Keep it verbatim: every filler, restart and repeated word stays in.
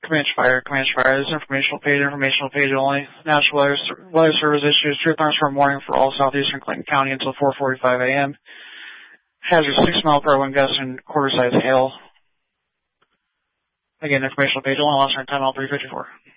Comanche Fire, Comanche Fire. This is informational page, informational page only. National Weather, Weather Service issues truth alarms for warning for all southeastern Clinton County until four forty-five a m Hazard six mile per hour wind gusts and quarter size hail. Again, informational page only. Lost time all three fifty-four.